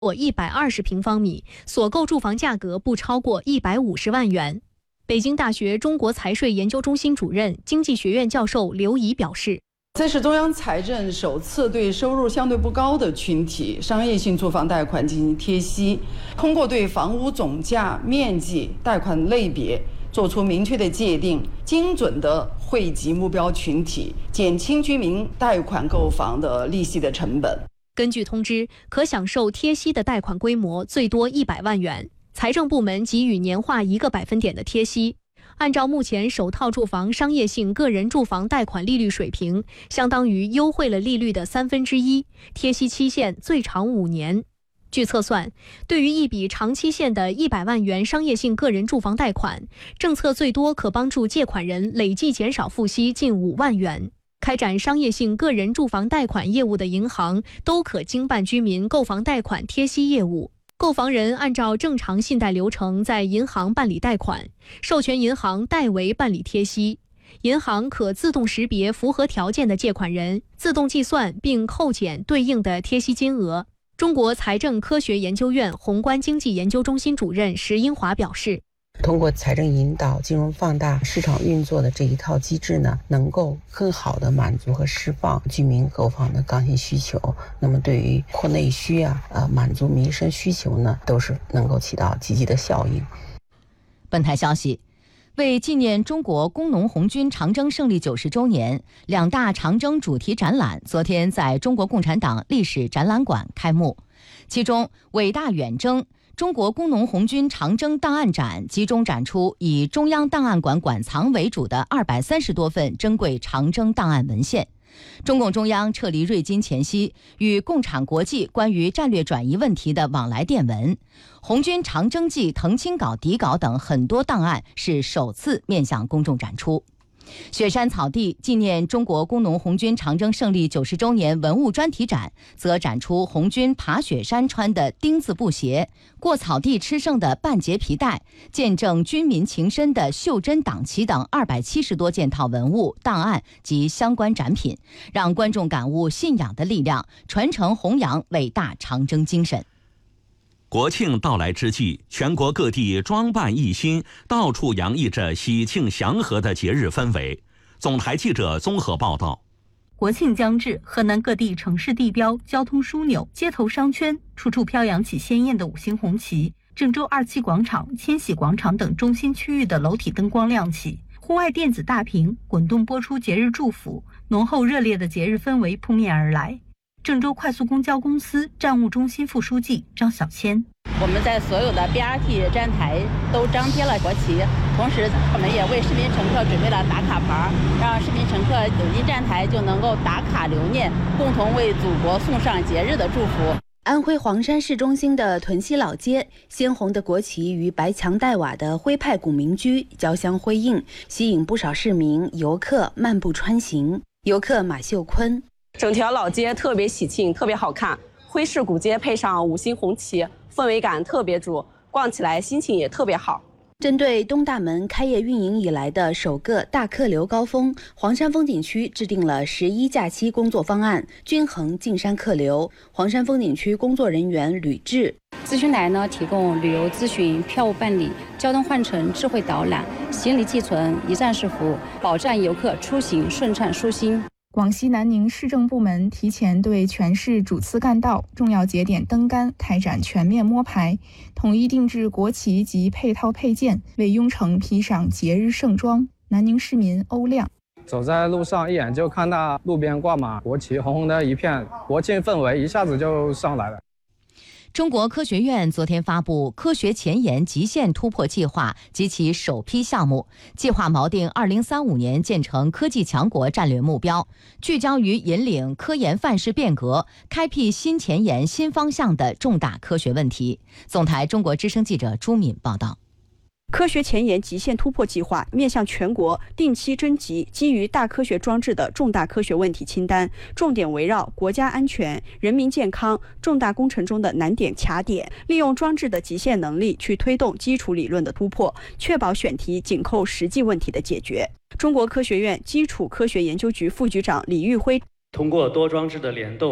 或120平方米，所购住房价格不超过150万元。北京大学中国财税研究中心主任、经济学院教授刘怡表示， 这是中央财政首次对收入相对不高的群体商业性住房贷款进行贴息，通过对房屋总价、面积、贷款类别做出明确的界定，精准地惠及目标群体，减轻居民贷款购房的利息的成本。 根据通知，可享受贴息的贷款规模最多100万元，财政部门给予年化1个百分点的贴息。按照目前首套住房商业性个人住房贷款利率水平，相当于优惠了利率的1/3，贴息期限最长5年。据测算，对于一笔长期限的100万元商业性个人住房贷款，政策最多可帮助借款人累计减少付息近5万元。开展商业性个人住房贷款业务的银行都可经办居民购房贷款贴息业务。购房人按照正常信贷流程在银行办理贷款，授权银行代为办理贴息。银行可自动识别符合条件的借款人，自动计算并扣减对应的贴息金额。中国财政科学研究院宏观经济研究中心主任石英华表示， 通过财政引导、金融放大、市场运作的这一套机制呢，能够更好地满足和释放居民购房的刚性需求。那么对于扩内需满足民生需求呢，都是能够起到积极的效应。 本台消息，为纪念中国工农红军长征胜利90周年，2大长征主题展览昨天在中国共产党历史展览馆开幕。其中，伟大远征中国工农红军长征档案展集中展出以中央档案馆馆藏为主的230多份珍贵长征档案文献。中共中央撤离瑞金前夕与共产国际关于战略转移问题的往来电文、红军长征记誊清稿底稿等很多档案是首次面向公众展出。雪山草地纪念中国工农红军长征胜利90周年文物专题展则展出红军爬雪山穿的丁字布鞋、过草地吃剩的半截皮带、见证军民情深的袖珍党旗等270多件套文物档案及相关展品，让观众感悟信仰的力量，传承弘扬伟大长征精神。 国庆到来之际，全国各地装扮一新，到处洋溢着喜庆祥和的节日氛围。总台记者综合报道。 国庆将至，河南各地城市地标、交通枢纽、街头商圈，处处飘扬起鲜艳的5星红旗。郑州2期广场、千禧广场等中心区域的楼体灯光亮起，户外电子大屏滚动播出节日祝福，浓厚热烈的节日氛围扑面而来。郑州快速公交公司站务中心副书记张小谦， 我们在所有的 BRT 站台都张贴了国旗，同时我们也为市民乘客准备了打卡牌，让市民乘客走进站台就能够打卡留念，共同为祖国送上节日的祝福。 安徽黄山市中心的屯溪老街，鲜红的国旗与白墙黛瓦的徽派古民居交相辉映，吸引不少市民游客漫步穿行。游客马秀坤， 整条老街特别喜庆，特别好看，徽式古街配上5星红旗，氛围感特别足，逛起来心情也特别好。 针对东大门开业运营以来的首个大客流高峰，黄山风景区制定了11假期工作方案，均衡进山客流。黄山风景区工作人员吕志， 咨询台呢提供旅游咨询、票务办理、交通换乘智慧导览、行李寄存、一站式服务，保障游客出行顺畅舒心。 广西南宁市政部门提前对全市主次干道、重要节点灯杆开展全面摸排，统一定制国旗及配套配件，为雍城披上节日盛装。南宁市民欧亮， 走在路上一眼就看到路边挂满国旗，红红的一片，国庆氛围一下子就上来了。 中国科学院昨天发布科学前沿极限突破计划及其首批项目，计划锚定2035年建成科技强国战略目标，聚焦于引领科研范式变革，开辟新前沿新方向的重大科学问题。总台中国之声记者朱敏报道。 科学前沿极限突破计划面向全国定期征集基于大科学装置的重大科学问题清单，重点围绕国家安全、人民健康、重大工程中的难点卡点，利用装置的极限能力去推动基础理论的突破，确保选题紧扣实际问题的解决。中国科学院基础科学研究局副局长李玉辉， 通过多装置的联动，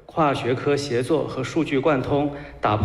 跨学科协作和数据贯通，打破